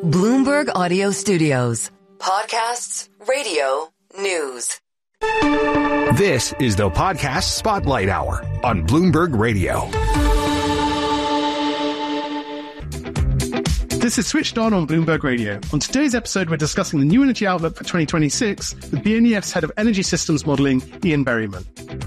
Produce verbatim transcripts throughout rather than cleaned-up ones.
Bloomberg Audio Studios. Podcasts, radio, news. This is the Podcast Spotlight Hour on Bloomberg Radio. This is Switched On on Bloomberg Radio. On today's episode, we're discussing the new energy outlook for twenty twenty-six with B N E F's head of energy systems modeling, Ian Berryman.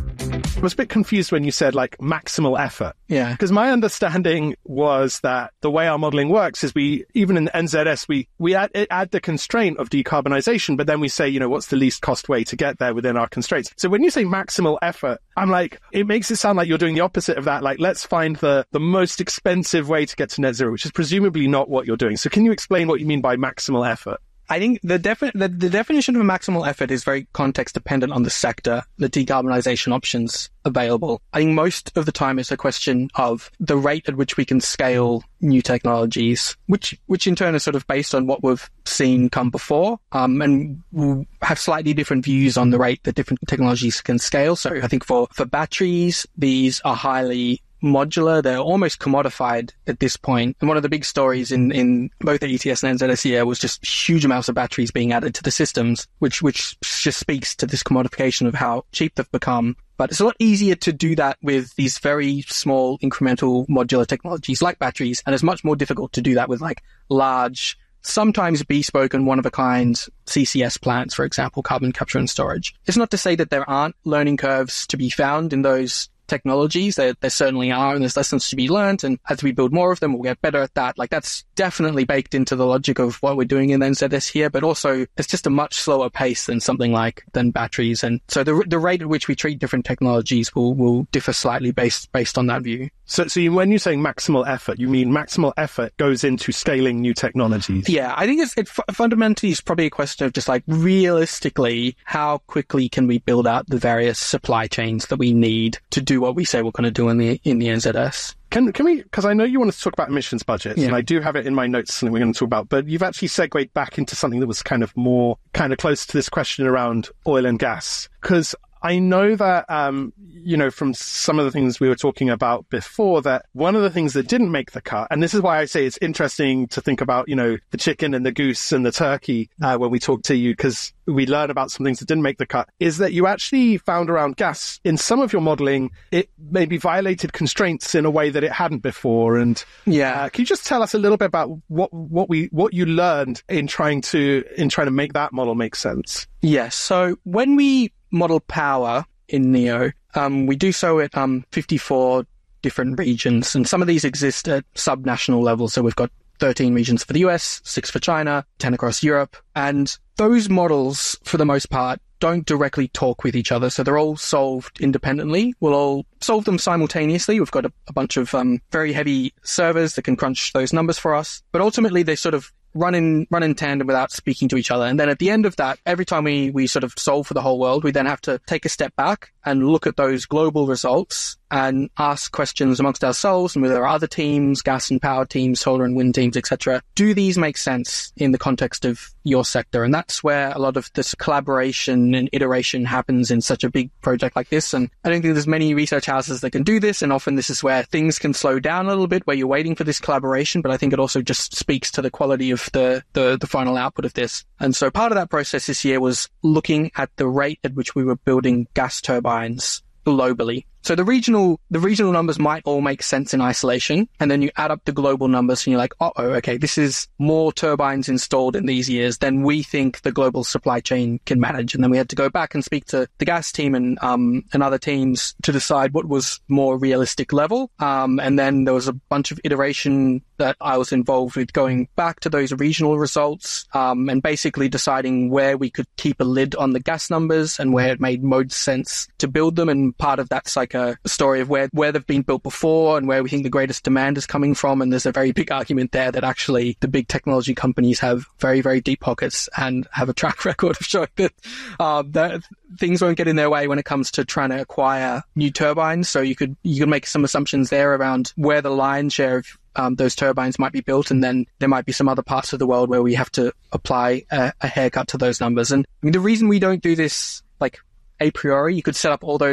I was a bit confused when you said, like, maximal effort. Yeah. Because my understanding was that the way our modeling works is we, even in the N Z S, we, we add, add the constraint of decarbonization, but then we say, you know, what's the least cost way to get there within our constraints? So when you say maximal effort, I'm like, it makes it sound like you're doing the opposite of that. Like, let's find the, the most expensive way to get to net zero, which is presumably not what you're doing. So can you explain what you mean by maximal effort? I think the, defi- the, the definition of a maximal effort is very context dependent on the sector, the decarbonization options available. I think most of the time it's a question of the rate at which we can scale new technologies, which which in turn is sort of based on what we've seen come before, um, and we'll have slightly different views on the rate that different technologies can scale. So I think for, for batteries, these are highly modular. They're almost commodified at this point. And one of the big stories in, in both the E T S and N Z S year was just huge amounts of batteries being added to the systems, which, which just speaks to this commodification of how cheap they've become. But it's a lot easier to do that with these very small incremental modular technologies like batteries. And it's much more difficult to do that with like large, sometimes bespoke and one-of-a-kind C C S plants, for example, carbon capture and storage. It's not to say that there aren't learning curves to be found in those technologies. There, there certainly are, and there's lessons to be learned, and as we build more of them, we'll get better at that. Like, that's definitely baked into the logic of what we're doing in N Z S here, but also it's just a much slower pace than something like, than batteries. And so the the rate at which we treat different technologies will, will differ slightly based, based on that view. So, so you, when you're saying maximal effort, you mean maximal effort goes into scaling new technologies? Yeah, I think it's, it f- fundamentally is probably a question of just like, realistically, how quickly can we build out the various supply chains that we need to do what we say we're going to do in the in the N Z S. Can can we, because I know you want to talk about emissions budgets, yeah. And I do have it in my notes, something we're going to talk about, but you've actually segued back into something that was kind of more, kind of close to this question around oil and gas. Because I know that, um, you know, from some of the things we were talking about before, that one of the things that didn't make the cut, and this is why I say it's interesting to think about, you know, the chicken and the goose and the turkey uh, when we talk to you, because we learn about some things that didn't make the cut, is that you actually found around gas, in some of your modeling, it maybe violated constraints in a way that it hadn't before. And yeah, uh, can you just tell us a little bit about what what we what you learned in trying to in trying to make that model make sense? Yes. So when we model power in NEO, um, we do so at um, fifty-four different regions, and some of these exist at subnational levels. So we've got thirteen regions for the U S, six for China, ten across Europe, and those models, for the most part, don't directly talk with each other. So they're all solved independently. We'll all solve them simultaneously. We've got a, a bunch of um, very heavy servers that can crunch those numbers for us, but ultimately they sort of run in run in tandem without speaking to each other. And then at the end of that, every time we, we sort of solve for the whole world, we then have to take a step back and look at those global results and ask questions amongst ourselves and with our other teams, gas and power teams, solar and wind teams, et cetera. Do these make sense in the context of your sector? And that's where a lot of this collaboration and iteration happens in such a big project like this. And I don't think there's many research houses that can do this. And often this is where things can slow down a little bit, where you're waiting for this collaboration. But I think it also just speaks to the quality of the, the, the final output of this. And so part of that process this year was looking at the rate at which we were building gas turbines globally. So the regional, the regional numbers might all make sense in isolation. And then you add up the global numbers and you're like, oh, okay, this is more turbines installed in these years than we think the global supply chain can manage. And then we had to go back and speak to the gas team and, um, and other teams to decide what was more realistic level. Um, and then there was a bunch of iteration that I was involved with, going back to those regional results, um, and basically deciding where we could keep a lid on the gas numbers and where it made most sense to build them. And part of that's like a story of where, where they've been built before and where we think the greatest demand is coming from. And there's a very big argument there that actually the big technology companies have very, very deep pockets and have a track record of showing that, uh, that things won't get in their way when it comes to trying to acquire new turbines. So you could, you could make some assumptions there around where the lion's share of Um, those turbines might be built, and then there might be some other parts of the world where we have to apply a, a haircut to those numbers. And I mean, the reason we don't do this like a priori, you could set up all those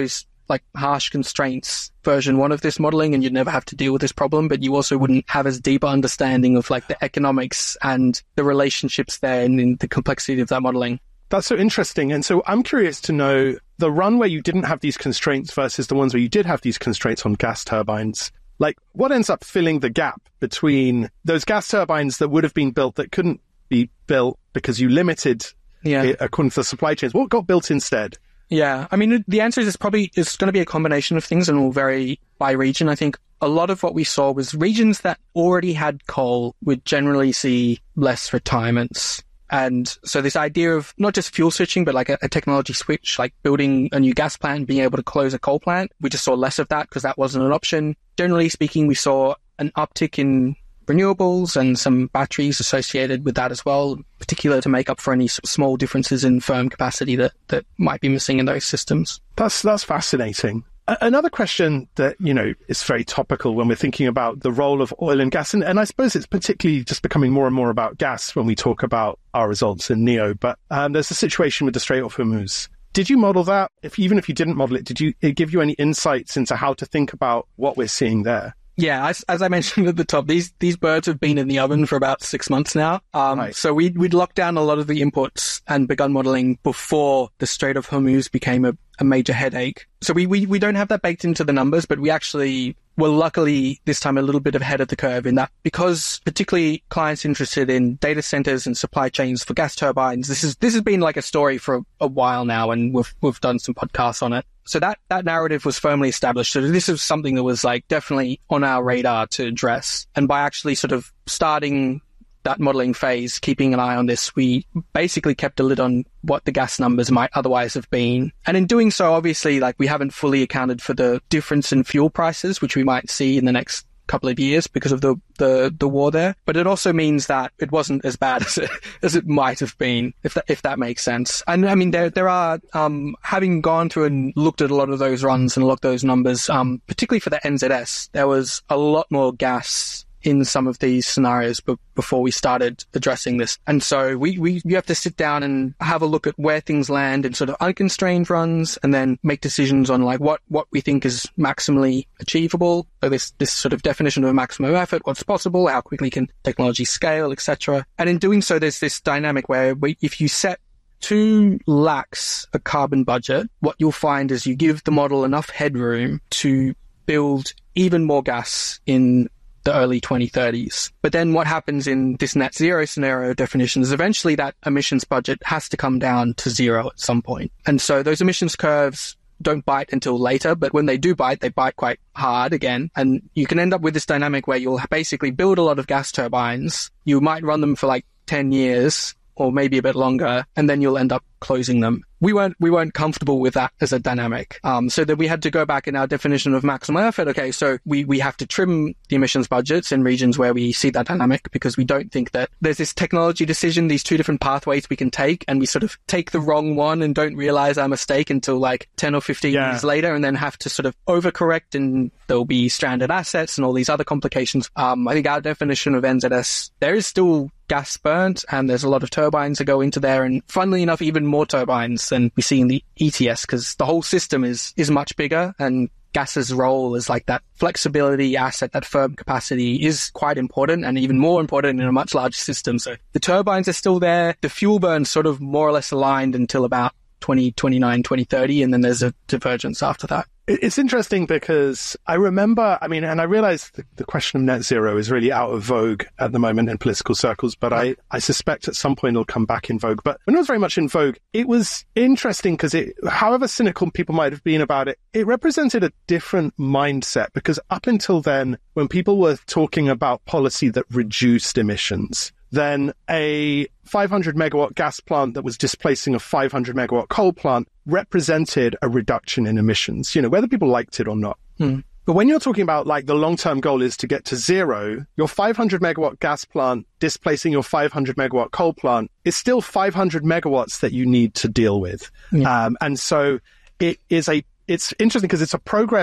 like harsh constraints version one of this modeling, and you'd never have to deal with this problem, but you also wouldn't have as deep understanding of like the economics and the relationships there and, and the complexity of that modeling. That's so interesting. And so I'm curious to know the run where you didn't have these constraints versus the ones where you did have these constraints on gas turbines. Like, what ends up filling the gap between those gas turbines that would have been built that couldn't be built because you limited yeah. it according to the supply chains? What got built instead? Yeah, I mean, the answer is it's probably it's going to be a combination of things and will vary by region. I think a lot of what we saw was regions that already had coal would generally see less retirements. And so this idea of not just fuel switching, but like a, a technology switch, like building a new gas plant, being able to close a coal plant, we just saw less of that because that wasn't an option. Generally speaking, we saw an uptick in renewables and some batteries associated with that as well, particularly to make up for any small differences in firm capacity that, that might be missing in those systems. That's that's fascinating. Another question that, you know, is very topical when we're thinking about the role of oil and gas, and, and I suppose it's particularly just becoming more and more about gas when we talk about our results in NEO, but um, there's a situation with the Strait of Hormuz. Did you model that? If even if you didn't model it, did you it give you any insights into how to think about what we're seeing there? Yeah, as, as I mentioned at the top, these these birds have been in the oven for about six months now. Um, right. So we'd, we'd locked down a lot of the inputs and begun modeling before the Strait of Hormuz became a, a major headache. So we, we, we don't have that baked into the numbers, but we actually were luckily this time a little bit ahead of the curve in that because particularly clients interested in data centers and supply chains for gas turbines, this is this has been like a story for a, a while now, and we've we've done some podcasts on it. So that, that narrative was firmly established. So this is something that was like definitely on our radar to address. And by actually sort of starting that modeling phase, keeping an eye on this, we basically kept a lid on what the gas numbers might otherwise have been. And in doing so, obviously, like we haven't fully accounted for the difference in fuel prices, which we might see in the next couple of years because of the, the, the war there. But it also means that it wasn't as bad as it, as it might have been, if that, if that makes sense. And I mean, there, there are, um, having gone through and looked at a lot of those runs and looked at those numbers, um, particularly for the N Z S, there was a lot more gas in some of these scenarios b- before we started addressing this. And so we, we, you have to sit down and have a look at where things land in sort of unconstrained runs and then make decisions on like what, what we think is maximally achievable. So this, this sort of definition of maximum effort, what's possible, how quickly can technology scale, et cetera. And in doing so, there's this dynamic where we, if you set too lax a carbon budget, what you'll find is you give the model enough headroom to build even more gas in the early twenty thirties. But then what happens in this net zero scenario definition is eventually that emissions budget has to come down to zero at some point. And so those emissions curves don't bite until later, but when they do bite, they bite quite hard again. And you can end up with this dynamic where you'll basically build a lot of gas turbines. You might run them for like ten years or maybe a bit longer, and then you'll end up closing them. We weren't we weren't comfortable with that as a dynamic. Um, so that we had to go back in our definition of maximum effort. Okay, so we, we have to trim the emissions budgets in regions where we see that dynamic because we don't think that there's this technology decision, these two different pathways we can take, and we sort of take the wrong one and don't realize our mistake until like ten or fifteen yeah. years later, and then have to sort of overcorrect, and there'll be stranded assets and all these other complications. Um, I think our definition of N Z S, there is still gas burnt, and there's a lot of turbines that go into there, and funnily enough, even more turbines than we see in the E T S, because the whole system is is much bigger, and gas's role as like that flexibility asset, that firm capacity is quite important, and even more important in a much larger system. So the turbines are still there. The fuel burn's sort of more or less aligned until about twenty twenty-nine, twenty thirty, and then there's a divergence after that. It's interesting because I remember, I mean, and I realize the, the question of net zero is really out of vogue at the moment in political circles, but I, I suspect at some point it'll come back in vogue. But when it was very much in vogue, it was interesting because it, however cynical people might have been about it, it represented a different mindset, because up until then, when people were talking about policy that reduced emissions, then a five hundred megawatt gas plant that was displacing a five hundred megawatt coal plant represented a reduction in emissions, you know, whether people liked it or not. Hmm. But when you're talking about like the long-term goal is to get to zero, your five hundred megawatt gas plant displacing your five hundred megawatt coal plant is still five hundred megawatts that you need to deal with. Yeah. Um, and so it is a, it's interesting because it's a progress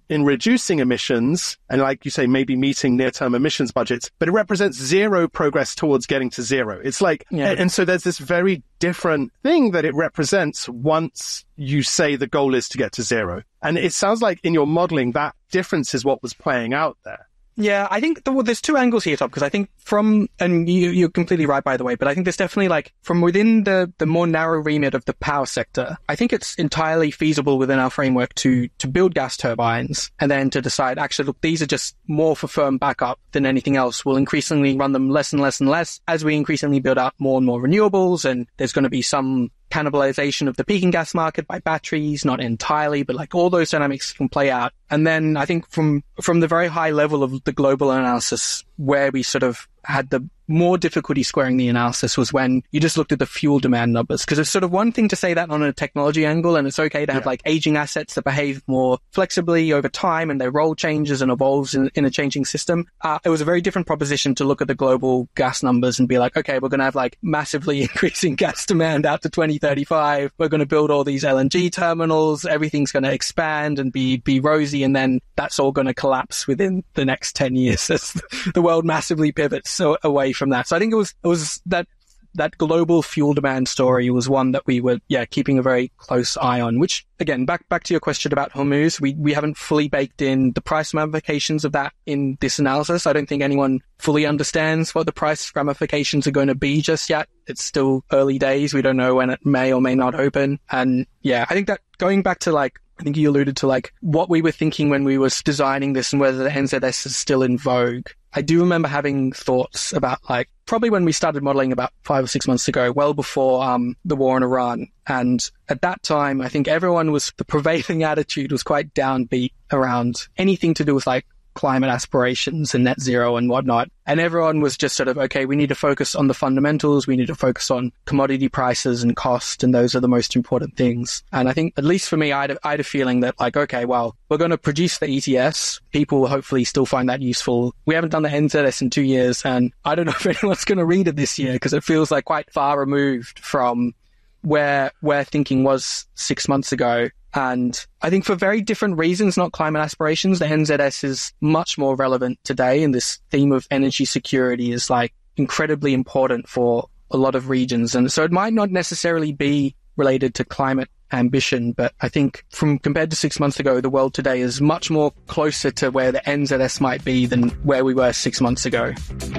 in reducing emissions and, like you say, maybe meeting near-term emissions budgets, but it represents zero progress towards getting to zero. It's like, yeah. and so there's this very different thing that it represents once you say the goal is to get to zero. And it sounds like in your modeling, that difference is what was playing out there. Yeah, I think well, there's two angles here, Tom, because I think from, and you, you're completely right, by the way, but I think there's definitely like from within the, the more narrow remit of the power sector, I think it's entirely feasible within our framework to, to build gas turbines and then to decide, actually, look, these are just more for firm backup than anything else. We'll increasingly run them less and less and less as we increasingly build out more and more renewables, and there's going to be some cannibalization of the peaking gas market by batteries, not entirely, but like all those dynamics can play out. And then I think from, from the very high level of the global analysis, where we sort of had the more difficulty squaring the analysis was when you just looked at the fuel demand numbers. Because it's sort of one thing to say that on a technology angle, and it's okay to have yeah. like aging assets that behave more flexibly over time and their role changes and evolves in, in a changing system. Uh, it was a very different proposition to look at the global gas numbers and be like, okay, we're going to have like massively increasing gas demand out to twenty thirty-five. We're going to build all these L N G terminals. Everything's going to expand and be, be rosy. And then that's all going to collapse within the next ten years as the world massively pivots so, away from that. So I think it was, it was that, that global fuel demand story was one that we were, yeah, keeping a very close eye on, which again, back, back to your question about Hormuz, we, we haven't fully baked in the price ramifications of that in this analysis. I don't think anyone fully understands what the price ramifications are going to be just yet. It's still early days. We don't know when it may or may not open. And yeah, I think that going back to like, I think you alluded to like what we were thinking when we were designing this and whether the N Z S is still in vogue. I do remember having thoughts about like probably when we started modeling about five or six months ago, well before um the war in Iran. And at that time, I think everyone was, the prevailing attitude was quite downbeat around anything to do with like climate aspirations and net zero and whatnot. And everyone was just sort of, okay, we need to focus on the fundamentals. We need to focus on commodity prices and cost. And those are the most important things. And I think, at least for me, I had, I had a feeling that like, okay, well, we're going to produce the E T S. People will hopefully still find that useful. We haven't done the N Z S in two years. And I don't know if anyone's going to read it this year because it feels like quite far removed from where, where thinking was six months ago. And I think for very different reasons, not climate aspirations, the N Z S is much more relevant today. And this theme of energy security is like incredibly important for a lot of regions. And so it might not necessarily be related to climate ambition, but I think from compared to six months ago, the world today is much more closer to where the N Z S might be than where we were six months ago.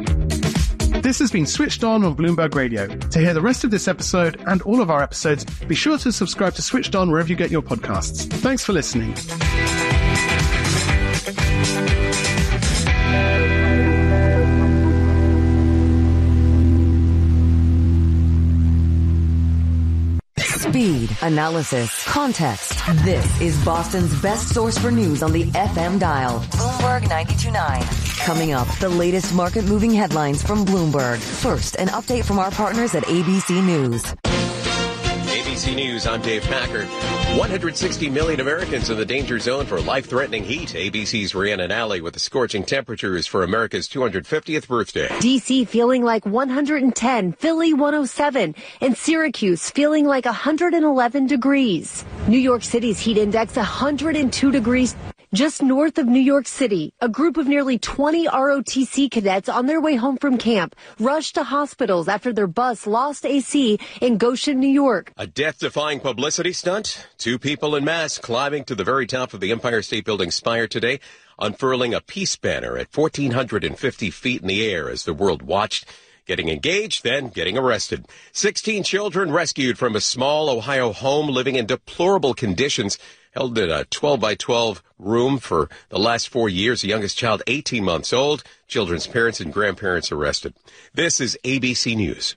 This has been Switched On on Bloomberg Radio. To hear the rest of this episode and all of our episodes, be sure to subscribe to Switched On wherever you get your podcasts. Thanks for listening. Speed, analysis, context. This is Boston's best source for news on the F M dial. Bloomberg ninety-two point nine. Coming up, the latest market-moving headlines from Bloomberg. First, an update from our partners at A B C News. A B C News, I'm Dave Packard. one hundred sixty million Americans in the danger zone for life-threatening heat. A B C's Rhiannon Alley with the scorching temperatures for America's two hundred fiftieth birthday. D C feeling like one hundred ten, Philly one oh seven, and Syracuse feeling like one hundred eleven degrees. New York City's heat index one hundred two degrees. Just north of New York City, a group of nearly twenty R O T C cadets on their way home from camp rushed to hospitals after their bus lost A C in Goshen, New York. A death-defying publicity stunt. Two people in masks climbing to the very top of the Empire State Building spire today, unfurling a peace banner at one thousand four hundred fifty feet in the air as the world watched. Getting engaged, then getting arrested. sixteen children rescued from a small Ohio home living in deplorable conditions. Held in a twelve by twelve room for the last four years. The youngest child, eighteen months old. Children's parents and grandparents arrested. This is A B C News.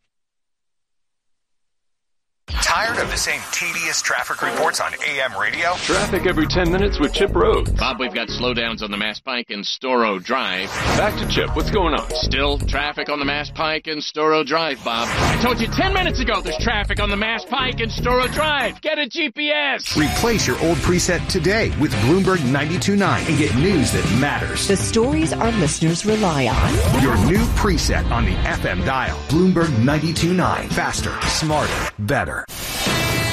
Tired of the same tedious traffic reports on A M radio? Traffic every ten minutes with Chip Rhodes. Bob, we've got slowdowns on the Mass Pike and Storrow Drive. Back to Chip. What's going on? Still traffic on the Mass Pike and Storrow Drive, Bob. I told you ten minutes ago there's traffic on the Mass Pike and Storrow Drive. Get a G P S. Replace your old preset today with Bloomberg ninety-two point nine and get news that matters. The stories our listeners rely on. Your new preset on the F M dial. Bloomberg ninety-two point nine. Faster, smarter, better.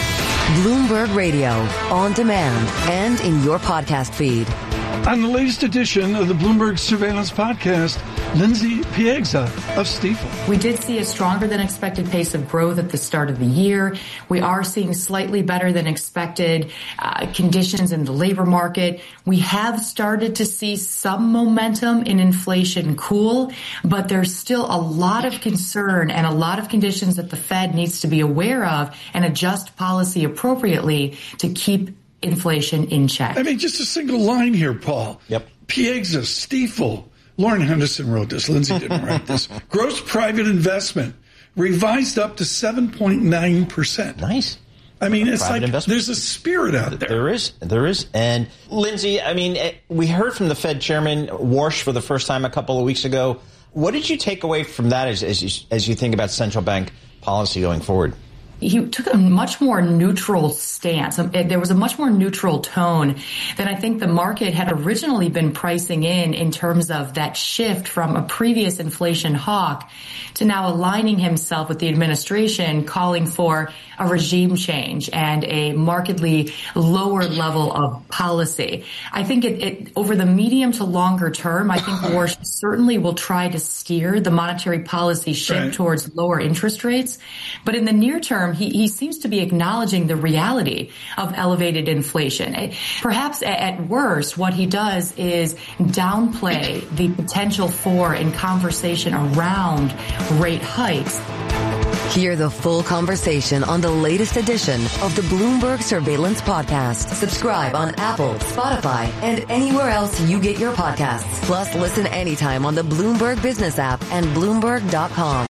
Bloomberg Radio, on demand and in your podcast feed. On the latest edition of the Bloomberg Surveillance Podcast, Lindsay Piegza of Stifel. We did see a stronger than expected pace of growth at the start of the year. We are seeing slightly better than expected uh, conditions in the labor market. We have started to see some momentum in inflation cool, but there's still a lot of concern and a lot of conditions that the Fed needs to be aware of and adjust policy appropriately to keep inflation in check. I mean, just a single line here, Paul. Yep. Piegza, Stifel. Lauren Henderson wrote this. Lindsay didn't write this. Gross private investment revised up to seven point nine percent. Nice. I mean, it's private like investment. There's a spirit out there. There is. There is. And Lindsay, I mean, we heard from the Fed chairman, Warsh, for the first time a couple of weeks ago. What did you take away from that as, as, you, as you think about central bank policy going forward? He took a much more neutral stance. There was a much more neutral tone than I think the market had originally been pricing in in terms of that shift from a previous inflation hawk to now aligning himself with the administration, calling for a regime change and a markedly lower level of policy. I think it, it over the medium to longer term, I think Warsh certainly will try to steer the monetary policy shift right. towards lower interest rates. But in the near term, He, he seems to be acknowledging the reality of elevated inflation. Perhaps at worst, what he does is downplay the potential for and conversation around rate hikes. Hear the full conversation on the latest edition of the Bloomberg Surveillance Podcast. Subscribe on Apple, Spotify, and anywhere else you get your podcasts. Plus, listen anytime on the Bloomberg Business app and Bloomberg dot com.